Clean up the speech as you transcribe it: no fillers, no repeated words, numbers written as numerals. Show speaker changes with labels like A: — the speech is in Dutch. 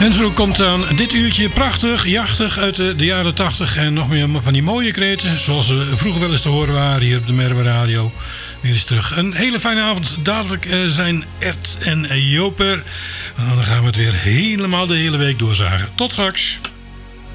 A: En zo komt dan dit uurtje prachtig, jachtig uit de jaren 80 en nog meer van die mooie kreten, zoals ze vroeger wel eens te horen waren hier op de Merwe Radio. Weer eens terug. Een hele fijne avond. Dadelijk zijn Ert en Joper. En dan gaan we het weer helemaal de hele week doorzagen. Tot straks.